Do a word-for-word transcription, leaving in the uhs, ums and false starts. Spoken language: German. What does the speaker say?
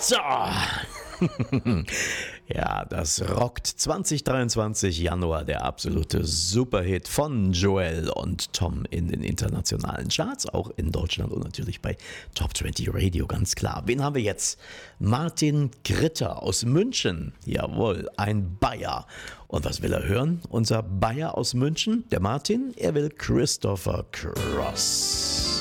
So. Ja, das rockt zwanzig dreiundzwanzig Januar, der absolute Superhit von Joel und Tom in den internationalen Charts, auch in Deutschland und natürlich bei Top zwanzig Radio, ganz klar. Wen haben wir jetzt? Martin Gritter aus München. Jawohl, ein Bayer. Und was will er hören? Unser Bayer aus München, der Martin, er will Christopher Cross.